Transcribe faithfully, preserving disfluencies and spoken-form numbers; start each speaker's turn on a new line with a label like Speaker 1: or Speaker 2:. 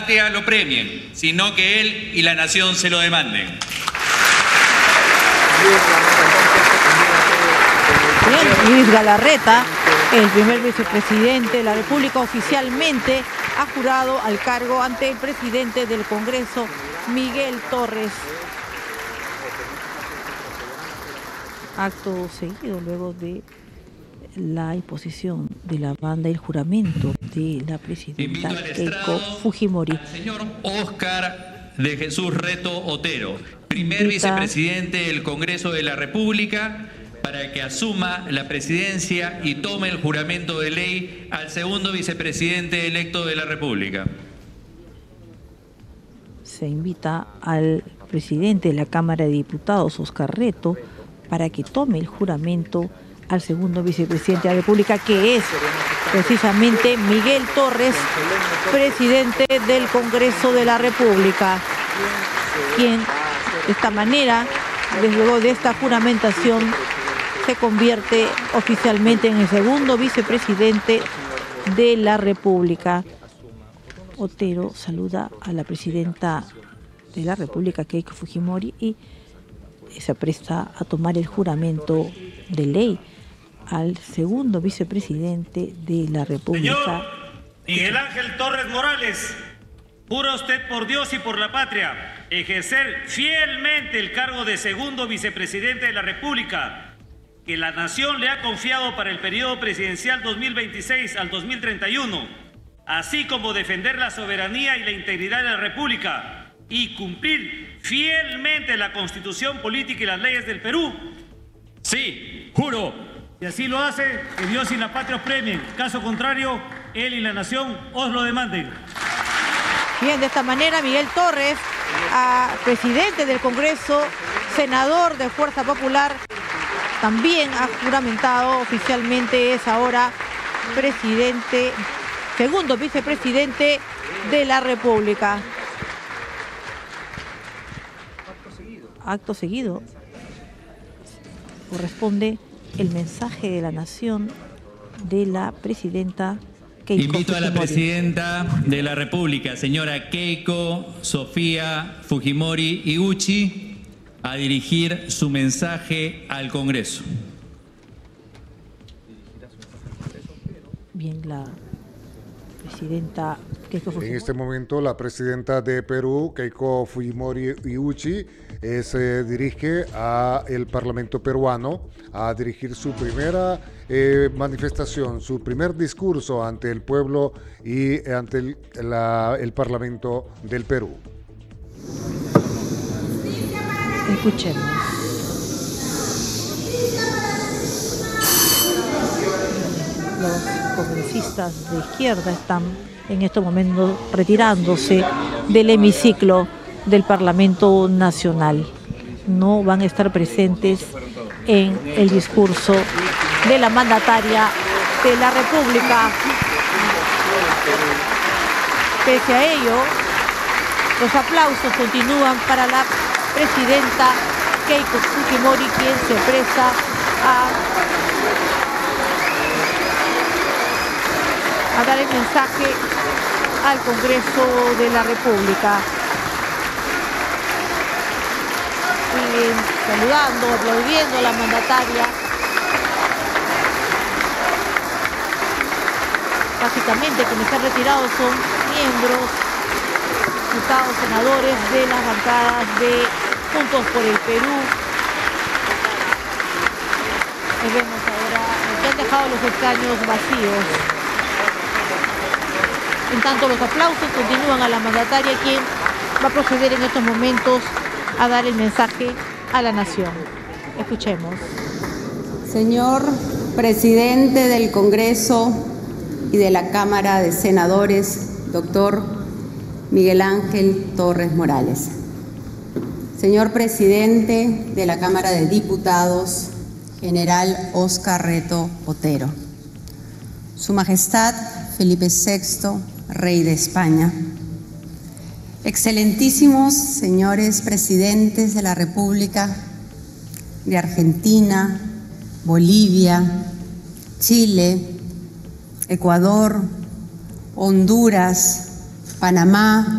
Speaker 1: patria lo premien, sino que él y la nación se lo demanden.
Speaker 2: Bien, Luis Galarreta, el primer vicepresidente de la República, oficialmente ha jurado al cargo ante el presidente del Congreso, Miguel Torres. Acto seguido, luego de la imposición de la banda y el juramento de la presidenta Keiko Fujimori.
Speaker 1: Al señor Óscar de Jesús Reto Otero, primer
Speaker 2: Invita
Speaker 1: vicepresidente del Congreso de la República, para que asuma la presidencia y tome el juramento de ley al segundo vicepresidente electo de la República.
Speaker 2: Se invita al presidente de la Cámara de Diputados, Óscar Reto, para que tome el juramento al segundo vicepresidente de la República, que es precisamente Miguel Torres, presidente del Congreso de la República, quien de esta manera, desde luego de esta juramentación, se convierte oficialmente en el segundo vicepresidente de la República. Otero saluda a la presidenta de la República, Keiko Fujimori, y se apresta a tomar el juramento de ley al segundo vicepresidente de la República.
Speaker 3: Señor Miguel Ángel Torres Morales, jura usted por Dios y por la patria ejercer fielmente el cargo de segundo vicepresidente de la República que la nación le ha confiado para el periodo presidencial dos mil veintiséis al dos mil treinta y uno, así como defender la soberanía y la integridad de la República y cumplir fielmente la Constitución política y las leyes del Perú.
Speaker 1: Sí, juro.
Speaker 3: Si así lo hace, que Dios y la patria os premien. Caso contrario, él y la nación os lo demanden.
Speaker 2: Bien, de esta manera Miguel Torres, a presidente del Congreso, senador de Fuerza Popular, también ha juramentado oficialmente, es ahora presidente, segundo vicepresidente de la República. Acto seguido corresponde el mensaje de la nación de la presidenta Keiko
Speaker 1: Invito a la
Speaker 2: Fujimori.
Speaker 1: presidenta de la República, señora Keiko Sofía Fujimori Iguchi, a dirigir su mensaje al Congreso.
Speaker 2: Bien, la presidenta Keiko Fujimori.
Speaker 4: En este momento la presidenta de Perú, Keiko Fujimori Iguchi, eh, se dirige al Parlamento peruano a dirigir su primera eh, manifestación, su primer discurso ante el pueblo y ante el, la, el Parlamento del Perú.
Speaker 2: Escuchemos. Los congresistas de izquierda están en estos momentos retirándose del hemiciclo del Parlamento Nacional. No van a estar presentes en el discurso de la mandataria de la República. Pese a ello, los aplausos continúan para la presidenta Keiko Fujimori, quien se presta a, a dar el mensaje al Congreso de la República. Siguen saludando, aplaudiendo a la mandataria. Básicamente quienes se han retirado son miembros, diputados, senadores de las bancadas de Juntos por el Perú. Y vemos ahora que han dejado los escaños vacíos. En tanto, los aplausos continúan a la mandataria, quien va a proceder en estos momentos a dar el mensaje a la nación. Escuchemos.
Speaker 5: Señor presidente del Congreso y de la Cámara de Senadores, doctor Miguel Ángel Torres Morales. Señor presidente de la Cámara de Diputados, general Óscar Reto Otero. Su Majestad Felipe sexto, Rey de España. Excelentísimos señores presidentes de la República de Argentina, Bolivia, Chile, Ecuador, Honduras, Panamá,